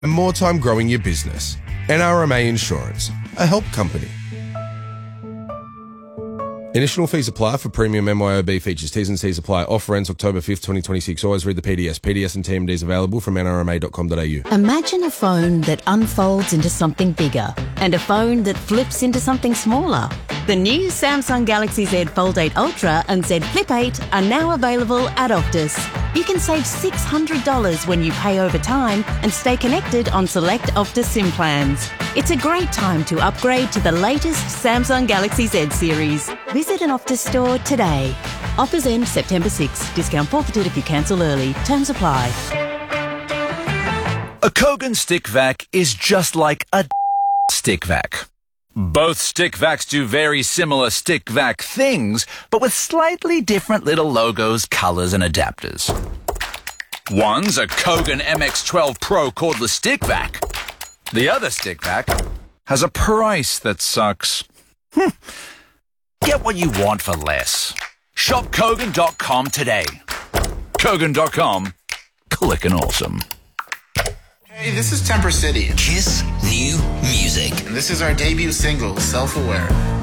and more time growing your business. NRMA Insurance, a help company. Initial fees apply for premium MYOB features. T's and C's apply. Offer ends October 5th, 2026. Always read the PDS. PDS and TMDs available from nrma.com.au. Imagine a phone that unfolds into something bigger and a phone that flips into something smaller. The new Samsung Galaxy Z Fold 8 Ultra and Z Flip 8 are now available at Optus. You can save $600 when you pay over time and stay connected on select Optus SIM plans. It's a great time to upgrade to the latest Samsung Galaxy Z series. Visit an Optus store today. Offers end September 6. Discount forfeited if you cancel early. Terms apply. A Kogan stick vac is just like a stick vac. Both stick vacs do very similar stick vac things, but with slightly different little logos, colors, and adapters. One's a Kogan MX12 Pro cordless stick vac. The other stick vac has a price that sucks. Get what you want for less. Shop Kogan.com today. Kogan.com. Clickin' awesome. Hey, this is Temper City. Kiss New Music. And this is our debut single, Self-Aware.